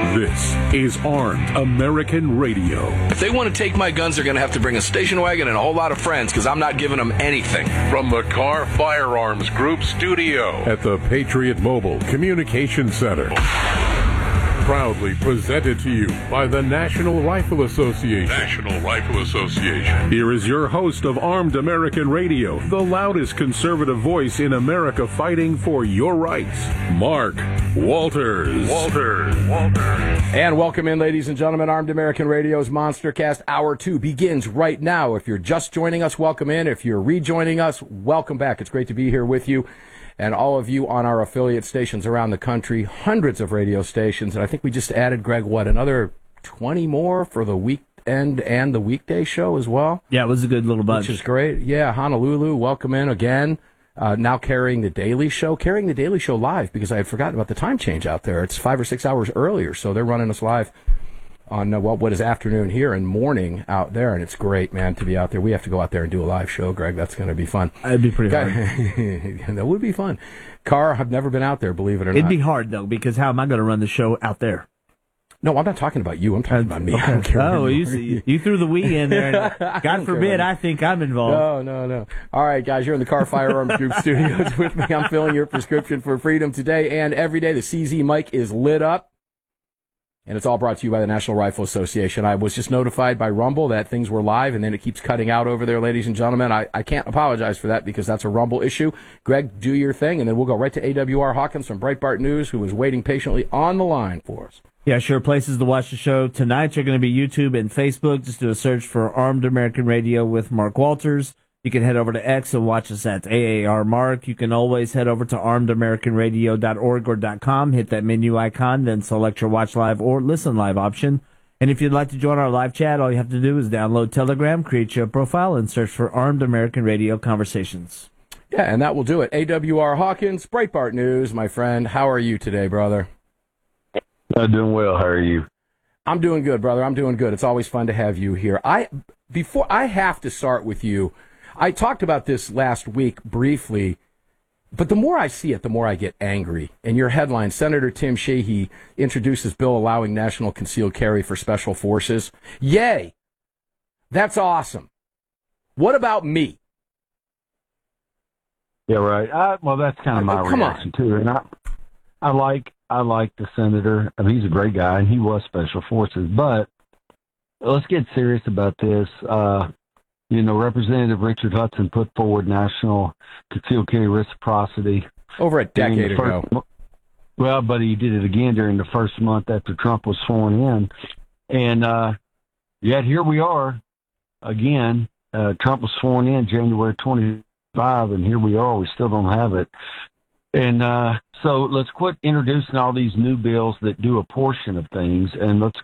This is Armed American Radio. If they want to take my guns, they're going to have to bring a station wagon and a whole lot of friends, because I'm not giving them anything. From the Carr Firearms Group studio at the Patriot Mobile Communication Center. Proudly presented to you by the National Rifle Association. National Rifle Association. Here is your host of Armed American Radio, the loudest conservative voice in America fighting for your rights, Mark Walters. And welcome in, ladies and gentlemen. Armed American Radio's Monstercast Hour 2 begins right now. If you're just joining us, welcome in. If you're rejoining us, welcome back. It's great to be here with you. And all of you on our affiliate stations around the country, hundreds of radio stations. And I think we just added, Greg, another 20 more for the weekend and the weekday show as well? Yeah, it was a good little bunch. Which is great. Yeah, Honolulu, welcome in again. Now carrying the Daily Show live, because I had forgotten about the time change out there. It's 5 or 6 hours earlier, so they're running us live on what is afternoon here and morning out there, and it's great, man, to be out there. We have to go out there and do a live show, Greg. That's going to be fun. It'd be pretty hard. That would be fun. Carr, I've never been out there, believe it or not. It'd be hard, though, because how am I going to run the show out there? No, I'm not talking about you. I'm talking about me. Okay. I don't care. Oh, you threw the we in there. And God forbid I think I'm involved. No. All right, guys, you're in the Carr Firearms Group studios with me. I'm filling your prescription for freedom today and every day. The CZ mic is lit up. And it's all brought to you by the National Rifle Association. I was just notified by Rumble that things were live, and then it keeps cutting out over there, ladies and gentlemen. I can't apologize for that because that's a Rumble issue. Greg, do your thing, and then we'll go right to AWR Hawkins from Breitbart News, who is waiting patiently on the line for us. Yeah, sure. Places to watch the show tonight are going to be YouTube and Facebook. Just do a search for Armed American Radio with Mark Walters. You can head over to X and watch us at AAR Mark. You can always head over to armedamericanradio.org or .com, hit that menu icon, then select your watch live or listen live option. And if you'd like to join our live chat, all you have to do is download Telegram, create your profile, and search for Armed American Radio Conversations. Yeah, and that will do it. AWR Hawkins, Breitbart News, my friend. How are you today, brother? I'm doing well. How are you? I'm doing good, brother. I'm doing good. It's always fun to have you here. I have to start with you. I talked about this last week briefly, but the more I see it, the more I get angry. In your headline, Senator Tim Sheehy introduces bill allowing national concealed carry for special forces. Yay! That's awesome. What about me? Yeah, right. Well, that's kind of my reaction to it. And I like the senator. I mean, he's a great guy, and he was special forces. But let's get serious about this. Representative Richard Hudson put forward national concealed carry reciprocity over a decade ago. Well, but he did it again during the first month after Trump was sworn in. And yet here we are again. Trump was sworn in January 25, and here we are. We still don't have it. And so let's quit introducing all these new bills that do a portion of things, and let's